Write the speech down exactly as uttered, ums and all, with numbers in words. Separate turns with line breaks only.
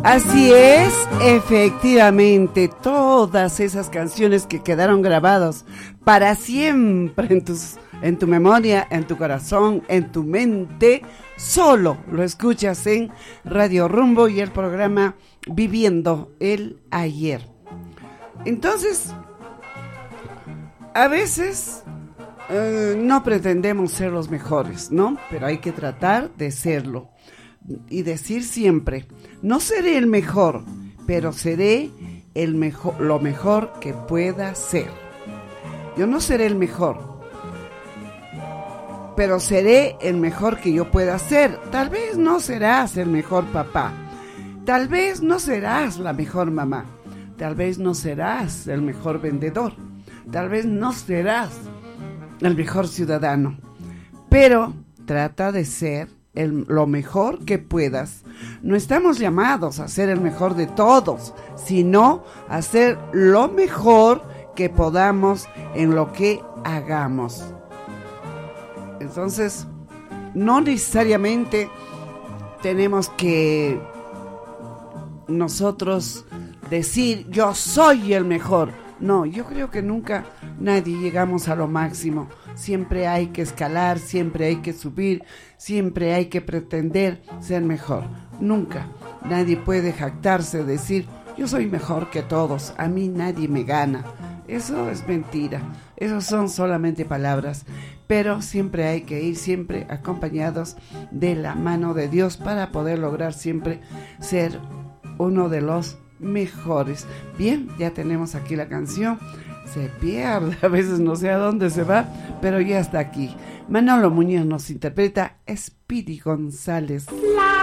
Así es, efectivamente, todas esas canciones que quedaron grabadas para siempre en tus, en tu memoria, en tu corazón, en tu mente, solo lo escuchas en Radio Rumbo y el programa Viviendo el Ayer. Entonces, a veces eh, no pretendemos ser los mejores, ¿no? Pero hay que tratar de serlo. Y decir siempre, no seré el mejor, pero seré el mejor, lo mejor que pueda ser. Yo no seré el mejor, pero seré el mejor que yo pueda ser. Tal vez no serás el mejor papá, tal vez no serás la mejor mamá, tal vez no serás el mejor vendedor, tal vez no serás el mejor ciudadano, pero trata de ser El, lo mejor que puedas. No estamos llamados a ser el mejor de todos, sino a ser lo mejor que podamos en lo que hagamos. Entonces, no necesariamente tenemos que nosotros decir yo soy el mejor. No, yo creo que nunca nadie llegamos a lo máximo. Siempre hay que escalar, siempre hay que subir, siempre hay que pretender ser mejor. Nunca nadie puede jactarse, decir yo soy mejor que todos, a mí nadie me gana. Eso es mentira, eso son solamente palabras, pero siempre hay que ir siempre acompañados de la mano de Dios para poder lograr siempre ser uno de los mejores. Bien, ya tenemos aquí la canción. Se pierde, a veces no sé a dónde se va, pero ya está aquí. Manolo Muñoz nos interpreta Speedy González. La